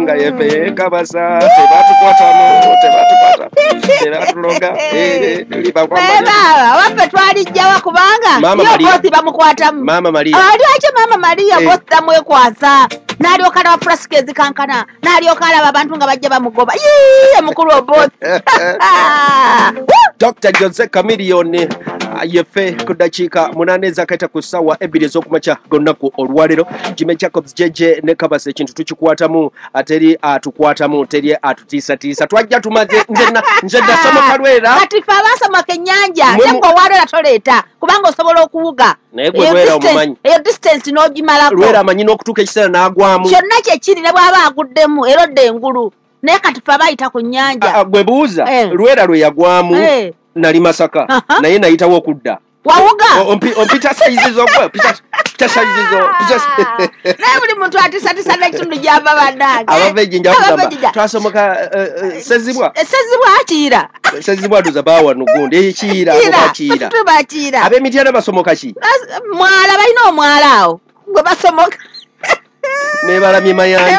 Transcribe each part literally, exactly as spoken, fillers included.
kubanga yefe kabasa tebatukwatamu tebatukwata tebatuloga eh liba kwa baba wape twalijjawa kubanga yo bosi bamukwatamu Mama Maria ali ache Mama Maria bosi tamwe kwasa nali okala wa fraskezi kankana nali okala abantu nga bajja bamugoba yee mukulu obosi Doctor Jose Chameleone yefe kudachika munane zakaita kusawa ebiri zokumacha gonnaku olwalero Jimmy Jacobs jeje ne kabase kintu tukikwatamu ateri atukwatamu teri atutisa tisa twajja tumaze njenna njenna somo kalwera kati fabasa makenyanja nyengo walera toleta kubanga osobola okuwuga naye gwe lwera omumanyi eyo distance no gimalako lwera amanyino okutuka ekisera nagwamu kyonna kye kiri ne bwaba aguddemu erodde engulu naye kati fabayita ku nnyanja gwe buuza lwera lwe yagwamu nali Masaka naye nayitawo okudda wawuga ompita saizizo gwe pita pita saizizo naye buli muntu atisatisa n'ekitundu gy'ava baddaga abaveji njagamba twasomoka sezibwa sezibwa akira sezibwa tuza bawa nugundi ekira akira tubakira ab'emityana basomoka ki mwala balina omwala awo gwe basomoka ne balamye mayanja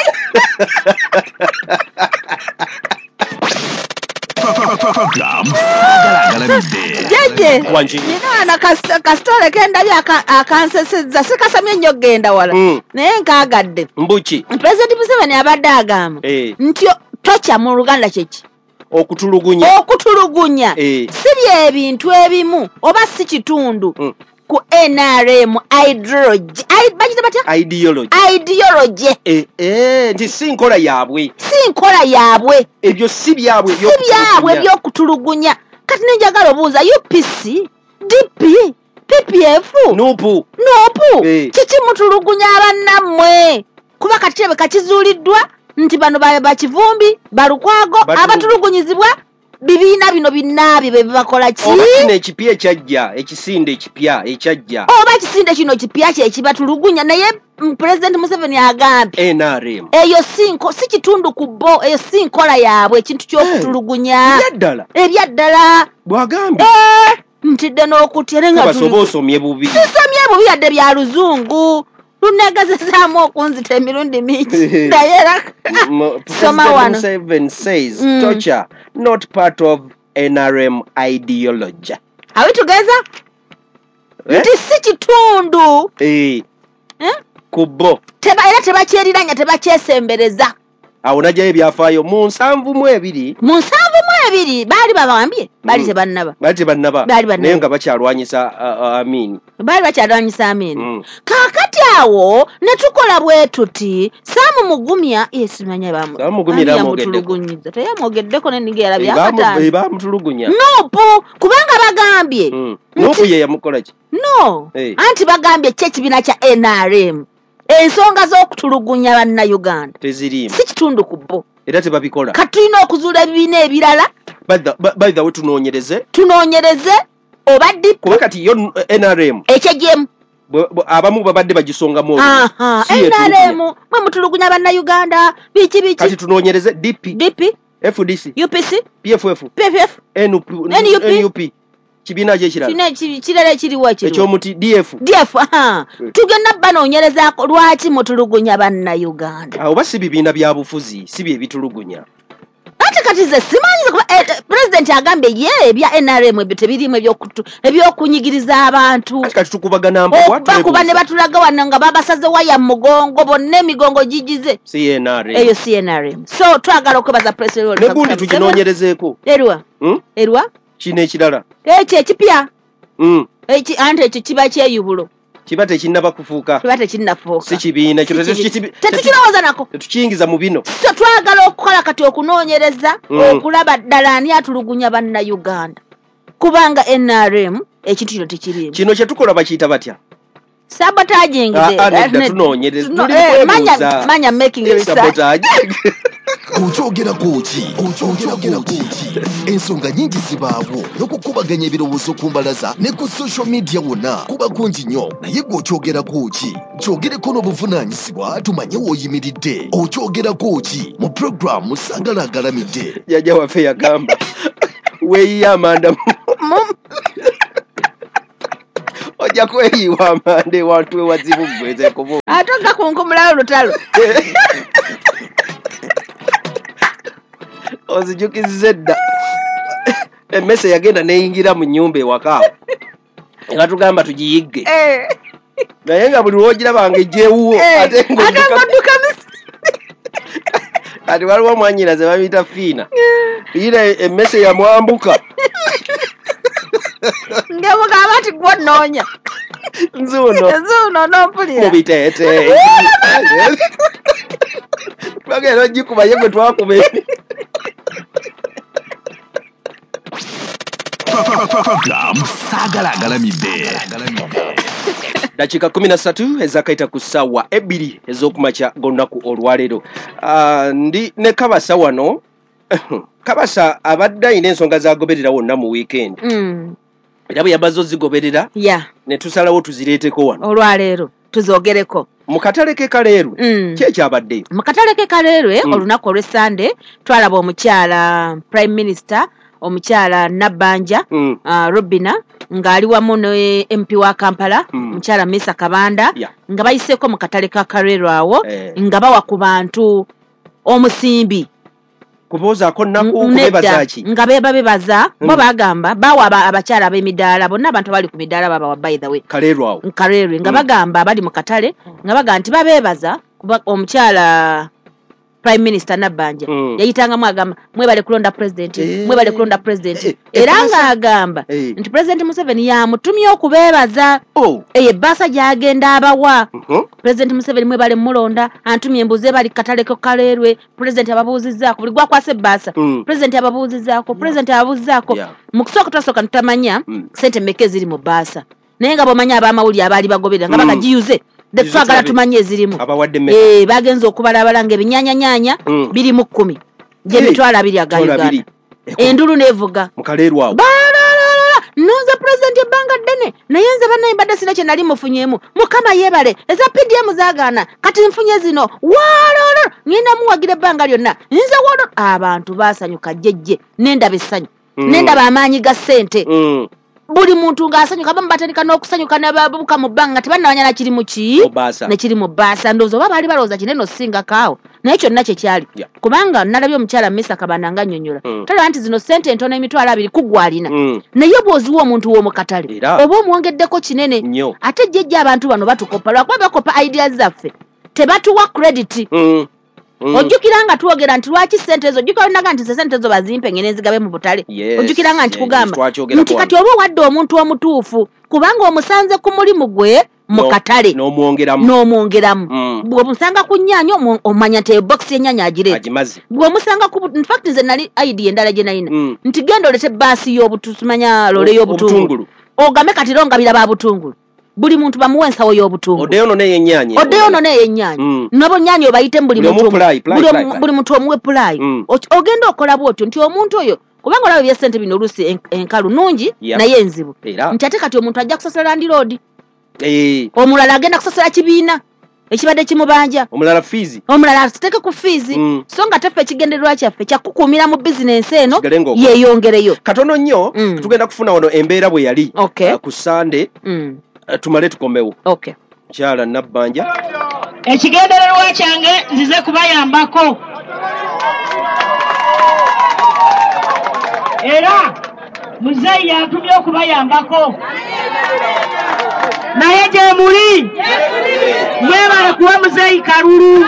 jeje nina kasitole kendali akansesezza sikasamye nnyo genda wala naye nkaagadde mbuki President Museveni abadde agamba nti tocha mu Luganda kyeki okutulugunya okutulugunya si byebintu ebimu oba si kitundu ku N R M ideology bajita batya ideology ideology eh eh ndi si nkola yabwe si nkola yabwe ebyo si byabwe byo byabwe byokutulugunya kati nenjagala obuuza U P C D P P P F nupu nupu kiki mutulugunya abannammwe kuba kati ebe kakizuuliddwa nti bano bakivumbi balukwago abatulugunyizibwa bibiina bino binaabi be bakola ki oba kino ekipya ekyajja ekisinde ekipya ekyajja oba ekisinde kino kipya kye ekibatulugunya naye President Museveni agambye N R M eyo sinko si kitundu ku bo eyo si nkola yaabwe ekintu ky'okutulugunya ebyaddala ebyaddala bwagambye ntidde n'okutya nenga basoba osomye bubi sisomye bubi yadde bya luzungu lunegazezaamu okunzita emirundi mingi dayera soma wano Seven says mm. torture not part of N R M ideology. Are we together? Eh? Nti si kitundu eh eh kubo teba era tebakyeriranya tebakyesembereza awo najja ebyafaayo mu nsanvu mu ebiri mu nsanvu mu ebiri baali babambye baali mm. tebannaba baali tebannaba naye nga bakyalwanyisa uh, uh, Amin baali bakyalwanyisa Amin mm. kakati awo ne tukola bwe tuti Samu Mugumya yesimanya bamu Samu Mugumya mutulugunyiza teyamwogeddeko n'enniga yalabye akataano bamutulugunya nopu kubanga bagambye mm. nopu ye yamukola ki no hey. Anti bagambye kye kibiina kya N R M ensonga z'okutulugunya banna Uganda tezirimu si kitundu ku bo era tebabikola kati tulina okuzuula ebibiina ebirala by the way tunoonyereze tunoonyereze obadde kuba kati yo N R M ekyegyemu abamu babadde bagisonga mu aha N R M mwe mutulugunya banna Uganda biki biki kati tunoonyereze D P D P F D C U P C P F F P F F N U P kibiina kye kirala kine kirala ekiriwa kiri ekyomuti D F D F aha tugenda banoonyerezaako lwaki mutulugunya banna Uganda awo basi bibiina bya bufuzi si bye bitulugunya ate kati ze simanyiza kuba eh, president agambye ye ebya N R M ebyo tebirimu ebyokutu ebyokunyigiriza abantu ate kati tukubagana mbwa bakuba ne batulaga wano nga babasaze waya mugongo bonna emigongo gigize C N R M eyo C N R M so twagala okwebaza president ne gundi tuginoonyerezeeko erwa hmm? erwa kino ekirala ekyo ekipya mm. eki anti ekyo kiba kyeyubulo kiba tekinnaba kufuuka kiba tekinnafuuka si kibiina tetukirowooza nako tetukiyingiza mu bino so twagala okukola kati okunoonyereza mm. okulaba ddala ani atulugunya banna Uganda kubanga N R M ekintu kino tekirimu kino kye tukola bakiyita batya sabotaging tunoonyereza manya manya making research Kuchogera kuki kuchogera kuki ensonga nyingi zibaawo n'okukubaganya ebirowoozo ku mbalaza ne ku social media wonna kuba kungi nnyo naye gw'okyogera kuki kyogereko n'obuvunaanyizibwa tumanye w'oyimiridde okyogera kuki mu programu Sagala Agalamidde jjajja waffe yagamba weeyiya Amanda ojja kweyiwa Amanda ewantu ewazibu ggweze kubu ate nga kunkumulayo lutalo ozijukize dda emmese yagenda neyingira mu nnyumba ewaka nga tugamba tugiyigge naye nga buli lwogirabanga ejjeewuwo ate ngodduka kati waliwo mwanyina ze babiyita fiina ira emmese yamwambuka ngemugamba ti gwonnoonya nzuuno nzuuno nompulira mubiteete bagenda ogikuba ye gwe twakuba saagala agalamidde dakiika kumi na ssatu ezakaita ku ssaawa ebbiri ez'okumakya g'olunaku olwaleero. Uh, ndi ne kabasa wano kabasa abadde ayina ensonga zagoberera wonna mu weekend mm. era bwe yabazo zigoberera yeah. ne tusalawo tuzireeteko wano olwaleero tuzogereko mu katale ke kaleeru mm. kyekyabadde mu katale ke kaleeru mm. olunaku olw'essande twalaba omukyala prime minister omukyala Nabbanja mm. uh, Robina ng'ali wamu ne M P wa Kampala omukyala mm. Mesa Kabanda yeah. nga bayiseeko mu katale ka kaleeru awo eh. nga bawa ku bantu omusimbi kubuuzaako nnaku kubebazaaki nga beba bebaza mm. bo bagamba bawa abakyala ab'emidaala bonna abantu bali ku midaala babawa by the way kaleeru awo kaleeru nga mm. bagamba abali mu katale nga baga nti babeebaza kuba omukyala Prime Minister Nabbanja mm. yayitanga mwagamba mwebale kulonda president e, mwebale kulonda president e, e, era nga agamba e. nti President Museveni yamutumye okubeebaza oh. eye basa gyagenda abawa uh -huh. President Museveni mwebale mulonda antumye embuze bali katale ko kaleerwe President ababuuzizaako buli gwakwase basa mm. President ababuuzizaako yeah. President ababuuzizaako yeah. mu kusooka twasooka tutamanya mm. sente meke ziri mu basa naye nga bomanya abamawulire abaali bagoberera nga mm. bagajiyuze de twagala tumanye ezirimu eh bagenza okubalabala nga ebinyanya nyanya mm. biri mu kumi je mitwala biri aga Uganda endulu nevuga mukaleerwa awo noza president ebanga dene nayenze bana ibada sina kye nali mufunyemu mukama yebale eza P D M zagana kati mfunye zino walolo ngenda muwagire banga lyonna nze wono abantu basanyuka jejje nenda bisanyu mm. nenda bamanyi ga sente mm. buli muntu ng'asanyuka bamubatandika n'okusanyuka ne babuka mu bbanga tebannawanya na kiri mu ki ne kiri mu bbaasa ndowooza oba baali balowooza kinene osinga kaawo naye kyonna kye kyali yeah. kubanga nalabye omukyala Mesa Kabanda nga nnyonnyola mm. talaba nti zino ssente entono emitwalo abiri kuggwalina mm. naye bw'oziwa omuntu w'omu katale oba omwongeddeko kinene Nyo. ate jjejja abantu bano batukopa lwakuba bakopa ideas zaffe tebatuwa credit mm. Mm. ojjukira nga twogera nti lwaki ssente ezo ojjukira naga nti ssente ezo bazimpe ngene nzigabe mu butale yes, ojjukira nga nti yes, kugamba yes, nti kati oba wadde omuntu omutuufu kubanga omusanze ku mulimu gwe mu no, katale n'omwongeramu n'omwongeramu mm. bw'omusanga ku nnyaanya omanya nti box y'ennyaanya agireeta agimaze bw'omusanga ku in fact nze nali idea endala gye nalina mm. nti genda olete baasi y'obutumanya lole y'obutungulu ogambe kati ronga ba butungulu buli muntu bamuwe ensawo y'obutungulu odeyo no neye ennyaanya odeyo no neye ennyaanya mm. nabo nnyaanya obayite buli muntu buli muntu omuwe pulayi mm. ogenda okola bw'otyo nti omuntu oyo kubanga olaba ebyessente bino oluusi enkalu nungi yep. naye enzibu nti ate kati omuntu ajja kusasula landiroodi hey. omulala agenda kusasula kibiina ekibadde kimubanja omulala fiizi omulala asiteke ku fiizi mm. so nga teffe ekigendererwa kyaffe kyakukuumira mu bizinensi eno Sigalengo. yeeyongereyo katono nnyo mm. tugenda kufuna wano embeera bwe yali okay. uh, ku Sande mm. uh, tumale tukomewo okay. kyala Nabbanja ekigendererwa kyange nzize kubayambako era muzeeyi yatumye okubayambako naye gye muli mwebale kuwa muzeeyi kalulu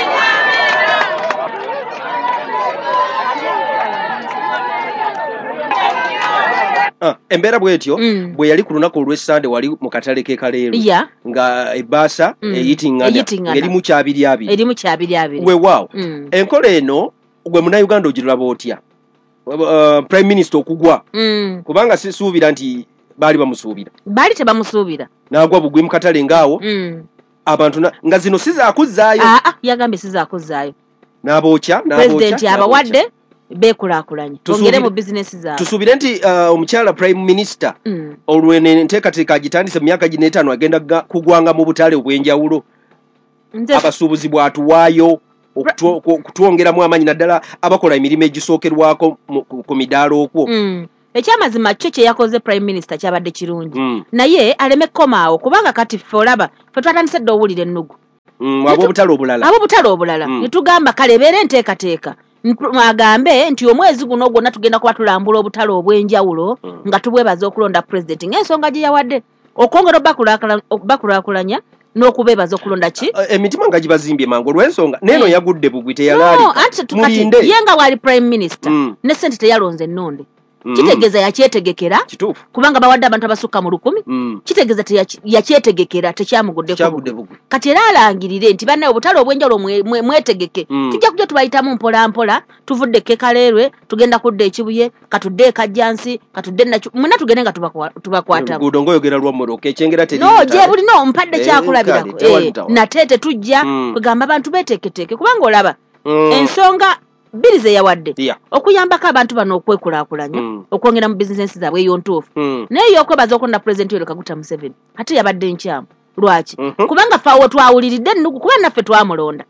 Ah, embeera bwetyo mm. bwe yali ku lunaku olw'essande wali mu katale ke kaleeru yeah. nga ebbaasa mm. eyitingana ng'erimu kyabiri abiri erimu kyabiri abiri weewaawo mm. enkola eno gwe munnayuganda ogiraba otya uh, prime minister okugwa mm. kubanga sisuubira nti baali bamusuubira baali tebamusuubira n'agwa bugwi mu katale ngaawo mm. abantu na, nga zino sizaakuzzaayo ah, ah, yagambye sizaakuzzaayo n'abookya pulezidenti abawadde beekulaakulanye bongere mu bizinesi zaabwe tusuubire nti uh, omukyala prime minister mm. olwene enteekateeka agitandise mu myaka gino etaano agenda kugwanga mu butale obw'enjawulo abasuubuzi bw'atuwaayo okutwongeramu amaanyi naddala abakola emirimu egisookerwako ku midaala okwo mm. ekyamazima kyo kye yakoze prime minister kyabadde kirungi mm. naye aleme komaawo kubanga kati ffe olaba ffe twatandise dde owulira ennugu mm, ab'obutale obulala ab'obutale obulala mm. ne tugamba kale ebeera enteekateeka agambe nti omwezi guno gwonna tugenda kuba tulambula obutale obw'enjawulo nga tubwebaza okulonda president ng'ensonga gye yawadde okwongera okubakulaakulanya n'okubeebaza okulonda ki emitima nga gibazimbye mangu olw'ensonga neeno yagudde bugwi teyalaalika ye nga waali prime minister ne ssente teyalonze ennonde kitegeeza yakyetegekera kubanga bawadde abantu abasukka mu lukumi kitegeeza yakyetegekera tekyamuguddeko kati era alangirire nti bannaye obutale obw'enjawulo mwetegeke tujja kujja tubayitamu mpola mpola tuvudde Kekaleerwe tugenda kudda ekibuye katudde ekajjansi katudde muna tugende nga tubakwatamu ngoyogera lwamoroka ekyengera teri no gye buli no mpadde kyakulabirako nate tetujja kugamba abantu beteeketeeke kubanga olaba ensonga bbiri ze yawadde okuyambako abantu bano okwekulaakulanya okwongera mu bizinesi zaabwe eyo ntuufu naye ey'okwebaza okulonda pulezidenti Yoweri Kaguta Museveni ate yabadde nkyamu lwaki kubanga faawo twawuliridde ennugu kuba naffe twamulonda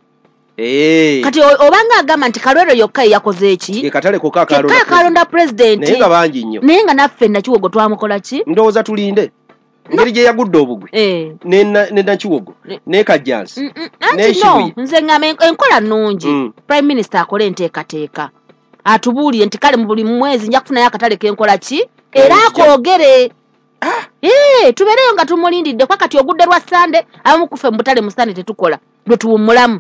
kati obanga agamba nti Kalwero yokka yakoze eki katale kokka akalonda pulezidenti naye nga bangi nnyo naye nga naffe nakiwogo twamukola ki ndowooza tulinde ngeri gye yagudde obugwe ne Nakiwogo ne Kajjansi no nze ngamba enkola nnungi prime minister akole enteekateeka atubuulire nti kale mu buli mwezi nja kufunayo akatale k'enkola ki era akoogere tubeereyo nga tumulindidde kwa kati ogudde lwa Sande abamu kufe mu butale mu Sande tetukola lwe tuwummulamu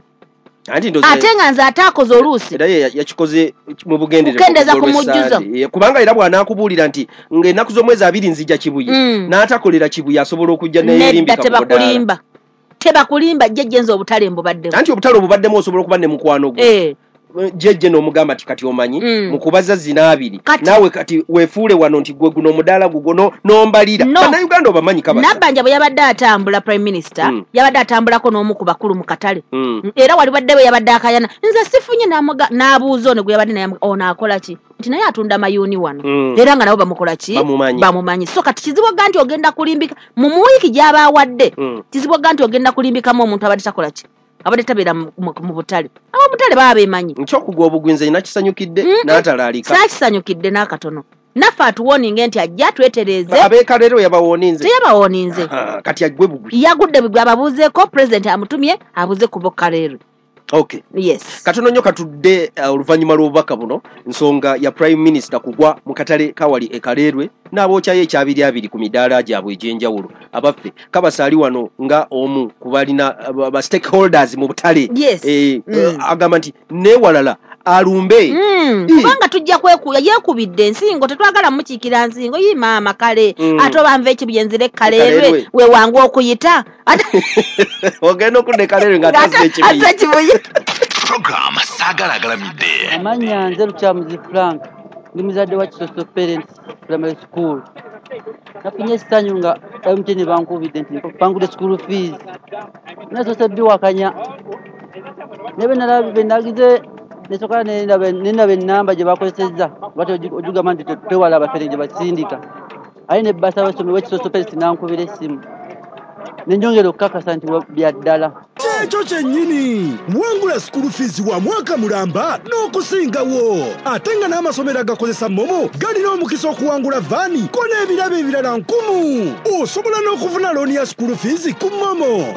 ate nga nze ataakoze oluusi era yakikoze mu bugenderezo kumujjuza kubanga era bw'anaakubuulira nti ng'ennaku z'omwezi abiri nzija Kibuye n'atakolera Kibuye asobola okujja neerimbika tebakulimba tebakulimba jjejje nze obutale mbubaddemu anti obutale obubaddemu osobola okuba ne mukwano gwe jjejje n'omugamba ati kati omanyi mu kubaza zina abiri naawe kati weefuule wano nti gwe guno omudaala gugo n'ombalira bannayuganda obamanyi kabasa Nabbanja bwe yabadde atambula prime minister yabadde atambulako n'omu ku bakulu mu katale era wali baddewe yabadde akayana nze sifunye n'abuuza ono gwe yabadde naye ono akola ki nti naye atunda mayuuni wano era nga nabo bamukola ki bamumanyi so kati kizibuga nti ogenda kulimbika mu wiiki gy'aba awadde kizibuga nti ogenda kulimbikamu omuntu abadde takola ki abadde tabeera mu butale abo butale baba beemanyi nkyokugwa obugwinze nakisanyukidde n'atalaalika nakisanyukidde n'akatono naffe atuwooninge nti ajja twetereeze abeekaleero yabawooninze teyabawooninze kati agwe bugwi yagudde bugwi ababuuzeeko pulezidenti amutumye abuuze ku Bokaleero okay yes katono nnyo katudde oluvannyuma lw'obubaka buno nsonga ya prime minister kugwa mu katale kawali e Kaleerwe n'abookyayo ekyabiri abiri ku midaala gyabwe egy'enjawulo abaffe kabasaali wano nga omu ku balina ba stakeholders mu butale agamba nti neewalala alumbe kubanga tujja kwekuya yeekubidde ensingo tetwagala mukiikira nsingo yi maama kale ate obanva ekibuye nzire Kaleerwe we wangu okuyita ogenda okudda Kaleerwe nga ataze ekibuye Program Sagala Galamide. Amanya nze Lukyamuzi Frank ndi muzadde wa Kisoso Parents Primary School. Nafunye essanyu nga M T N bankubidde nti bangudde school fees. Nasose biwakanya. Nebe nalabi benagize nesoka nenda bennamba gye bakozesezza bati ojugamba nti tewala abafere gye basindika. Ayi ne basa basome wa Kisoso Parents nankubira essimu. Nenjongera okukakasa nti bya ddala. Ekyo kyennyini wangula school fees wa mwaka mulamba n'okusingawo ate nga n'amasomero agakozesa momo galina omukisa okuwangula vaani ko n'ebirabo ebirala nkumu osobola n'okufuna looni ya school fees ku momo.